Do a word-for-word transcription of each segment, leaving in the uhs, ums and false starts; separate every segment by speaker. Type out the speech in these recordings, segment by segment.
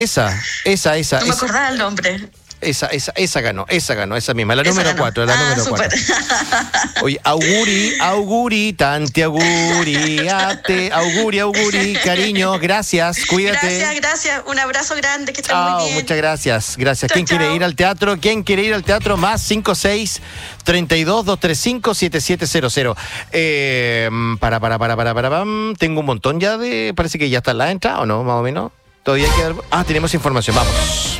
Speaker 1: Esa, esa, esa.
Speaker 2: No me
Speaker 1: esa.
Speaker 2: acordaba el nombre.
Speaker 1: Esa, esa, esa ganó, esa ganó, esa misma, la
Speaker 2: Esa
Speaker 1: número
Speaker 2: ganó.
Speaker 1: cuatro, la
Speaker 2: Ah,
Speaker 1: número
Speaker 2: súper.
Speaker 1: cuatro. Oye, auguri, auguri, tanti auguri, ate, auguri, auguri, cariño, gracias, cuídate.
Speaker 2: Gracias, gracias. Un abrazo grande, que estén
Speaker 1: Chao,
Speaker 2: muy bien.
Speaker 1: muchas gracias, gracias.
Speaker 2: Chao,
Speaker 1: ¿Quién quiere
Speaker 2: chao.
Speaker 1: ir al teatro? ¿Quién quiere ir al teatro? Más cinco seis, treinta y dos, doscientos treinta y cinco, setenta y siete cero cero. Eh, para, para, para, para, para, pam. Tengo un montón ya de, parece que ya está en la entrada, ¿o no? Más o menos. Todavía hay que dar... Ah, tenemos información, vamos.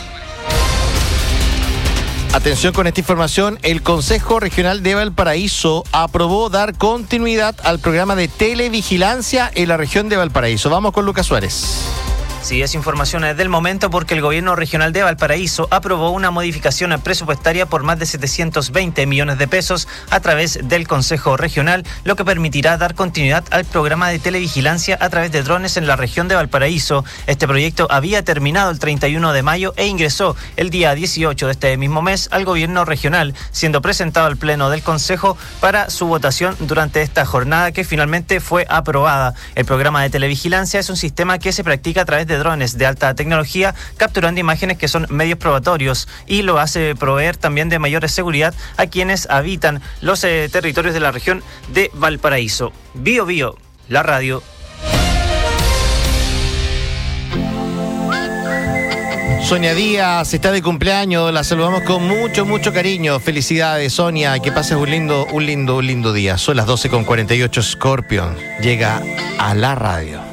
Speaker 1: Atención con esta información, el Consejo Regional de Valparaíso aprobó dar continuidad al programa de televigilancia en la región de Valparaíso. Vamos con Lucas Suárez.
Speaker 3: Sí, es información del momento porque el gobierno regional de Valparaíso aprobó una modificación presupuestaria por más de setecientos veinte millones de pesos a través del Consejo Regional, lo que permitirá dar continuidad al programa de televigilancia a través de drones en la región de Valparaíso. Este proyecto había terminado el treinta y uno de mayo e ingresó el día dieciocho de este mismo mes al gobierno regional, siendo presentado al Pleno del Consejo para su votación durante esta jornada que finalmente fue aprobada. El programa de televigilancia es un sistema que se practica a través de de drones de alta tecnología, capturando imágenes que son medios probatorios, y lo hace proveer también de mayor seguridad a quienes habitan los eh, territorios de la región de Valparaíso. Bio Bio, la radio.
Speaker 1: Sonia Díaz está de cumpleaños, la saludamos con mucho, mucho cariño. Felicidades, Sonia, que pases un lindo, un lindo, un lindo día. Son las doce con cuarenta y ocho, Scorpion llega a la radio.